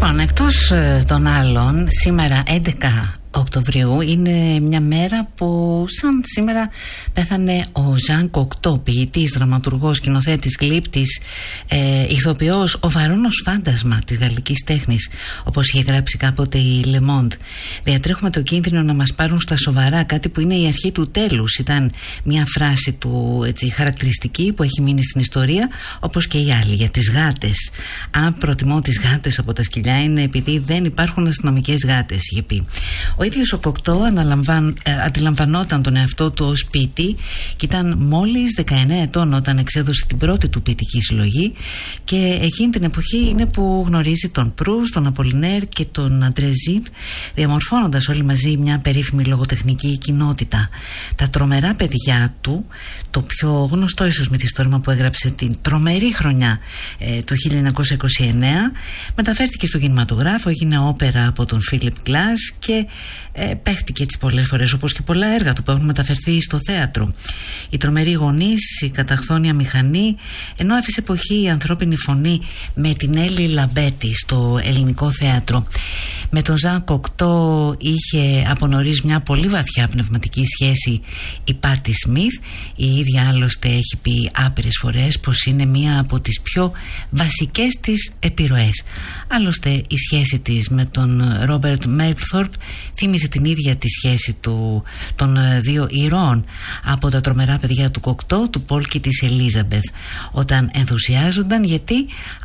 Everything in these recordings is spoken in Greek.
Λοιπόν, εκτός των άλλων, σήμερα 11 Οκτωβρίου είναι μια μέρα που σαν σήμερα πέθανε ο Ζαν Κοκτό, ποιητής, δραματουργός, σκηνοθέτης, γλύπτης, ηθοποιός, ο βαρώνος φάντασμα της γαλλικής τέχνης, όπως είχε γράψει κάποτε η Le Monde. Διατρέχουμε το κίνδυνο να μας πάρουν στα σοβαρά, κάτι που είναι η αρχή του τέλους. Ήταν μια φράση του έτσι, χαρακτηριστική που έχει μείνει στην ιστορία, όπως και οι άλλοι για τις γάτες. Αν προτιμώ τις γάτες από τα σκυλιά είναι επειδή δεν υπάρχουν αστυνομικές γάτες, είχε πει. Ο ίδιος ο Κοκτό αντιλαμβανόταν τον εαυτό του ως ποιητή και ήταν μόλις 19 ετών όταν εξέδωσε την πρώτη του ποιητική συλλογή, και εκείνη την εποχή είναι που γνωρίζει τον Προύστ, τον Απολινέρ και τον Αντρεζίτ, διαμορφώνοντας όλοι μαζί μια περίφημη λογοτεχνική κοινότητα. Τα τρομερά παιδιά του, το πιο γνωστό ίσως μυθιστόρημα που έγραψε την τρομερή χρονιά του 1929, μεταφέρθηκε στο κινηματογράφο, έγινε όπερα από τον Φίλιπ Γκλάς και παίχτηκε έτσι πολλές φορές, όπως και πολλά έργα του που έχουν μεταφερθεί στο θέατρο. Οι τρομεροί γονείς, η καταχθόνια μηχανή, ενώ άφησε εποχή η ανθρώπινη φωνή με την Έλλη Λαμπέτη στο ελληνικό θέατρο. Με τον Ζαν Κοκτό είχε από νωρίς μια πολύ βαθιά πνευματική σχέση η Πάτι Σμιθ. Η ίδια άλλωστε έχει πει άπειρες φορές πως είναι μία από τις πιο βασικές της επιρροές. Άλλωστε η σχέση της με τον Ρόμπερτ Μέλπθορπ θύμιζε την ίδια τη σχέση των δύο ηρώων από τα τρομερά παιδιά του Κοκτό, του Πολ και της Ελίζαμπεθ, όταν ενθουσιάζονται γιατί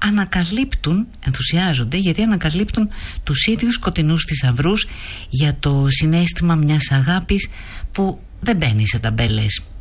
ανακαλύπτουν τους ίδιους σκοτεινούς θησαυρούς για το συναίσθημα μιας αγάπης που δεν μπαίνει σε ταμπέλες.